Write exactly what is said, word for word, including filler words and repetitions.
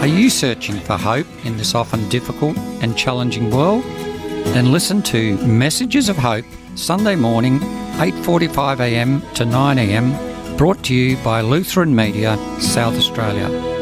Are you searching for hope in this often difficult and challenging world? Then listen to Messages of Hope, Sunday morning, eight forty-five a m to nine a m, brought to you by Lutheran Media, South Australia.